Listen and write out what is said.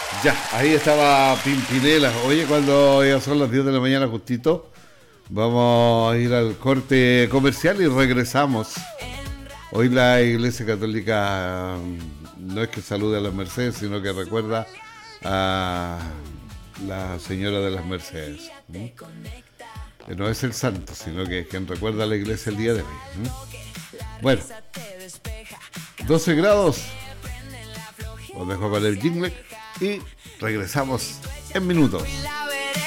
Ya, ahí estaba Pimpinela. Oye, cuando ya son las 10 de la mañana justito, vamos a ir al corte comercial y regresamos. Hoy la Iglesia Católica no es que salude a las Mercedes, sino que recuerda a la Señora de las Mercedes. No es el santo, sino que es quien recuerda a la Iglesia el día de hoy. Bueno, 12 grados. Os dejo para el jingle y regresamos en minutos.